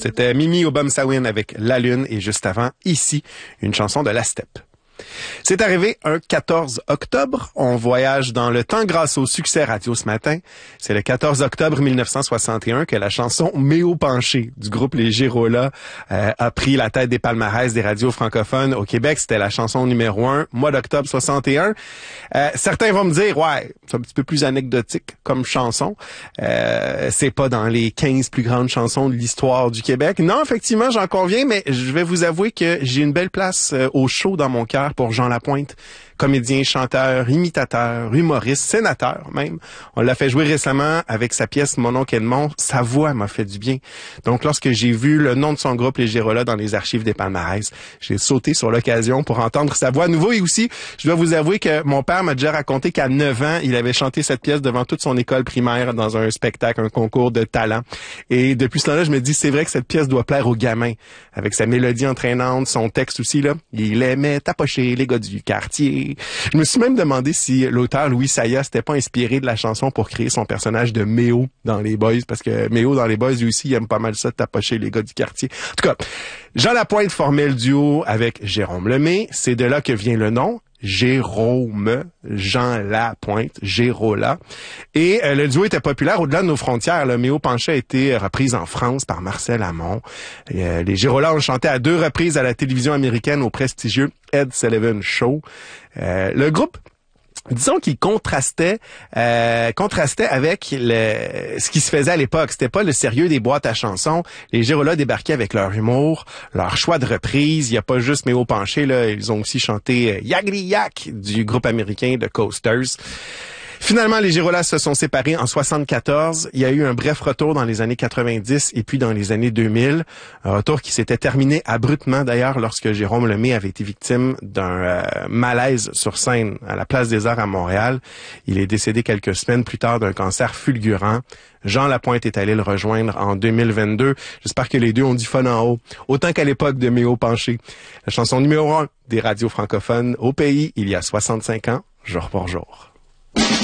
C'était Mimi Obamsawin avec La Lune et juste avant, Ici, une chanson de La Steppe. C'est arrivé un 14 octobre. On voyage dans le temps grâce au succès radio ce matin. C'est le 14 octobre 1961 que la chanson Méo penché du groupe Les Girolas a pris la tête des palmarès des radios francophones au Québec. C'était la chanson numéro 1, mois d'octobre 61. Certains vont me dire, ouais, c'est un petit peu plus anecdotique comme chanson. C'est pas dans les 15 plus grandes chansons de l'histoire du Québec. Non, effectivement, j'en conviens, mais je vais vous avouer que j'ai une belle place au show dans mon cœur pour Jean Lapointe, comédien, chanteur, imitateur, humoriste, sénateur même. On l'a fait jouer récemment avec sa pièce Mon oncle Edmond. Sa voix m'a fait du bien. Donc, lorsque j'ai vu le nom de son groupe, Les Girolas, dans les archives des palmarès, j'ai sauté sur l'occasion pour entendre sa voix à nouveau. Et aussi, je dois vous avouer que mon père m'a déjà raconté qu'à 9 ans, il avait chanté cette pièce devant toute son école primaire dans un spectacle, un concours de talent. Et depuis ce temps-là, je me dis, c'est vrai que cette pièce doit plaire aux gamins. Avec sa mélodie entraînante, son texte aussi, là. Il aimait tapocher les gars du quartier. Je me suis même demandé si l'auteur Louis Saya s'était pas inspiré de la chanson pour créer son personnage de Méo dans Les Boys, parce que Méo dans Les Boys, lui aussi, il aime pas mal ça, tapocher les gars du quartier. En tout cas, Jean Lapointe formait le duo avec Jérôme Lemay. C'est de là que vient le nom. Jérôme, Jean Lapointe, Gérola. Et le duo était populaire au-delà de nos frontières. Le Méo penché a été reprise en France par Marcel Amont. Les Gérolas ont chanté à 2 reprises à la télévision américaine au prestigieux Ed Sullivan Show. Le groupe, disons qu'il contrastait avec ce qui se faisait à l'époque. C'était pas le sérieux des boîtes à chansons. Les Girolas débarquaient avec leur humour, leur choix de reprise. Il y a pas juste Méo penché, là. Ils ont aussi chanté Yagri Yak du groupe américain The Coasters. Finalement, les Girolas se sont séparés en 74. Il y a eu un bref retour dans les années 90 et puis dans les années 2000. Un retour qui s'était terminé abruptement d'ailleurs lorsque Jérôme Lemay avait été victime d'un malaise sur scène à la Place des Arts à Montréal. Il est décédé quelques semaines plus tard d'un cancer fulgurant. Jean Lapointe est allé le rejoindre en 2022. J'espère que les deux ont du fun en haut, autant qu'à l'époque de Méo penché. La chanson numéro 1 des radios francophones au pays il y a 65 ans, jour pour jour.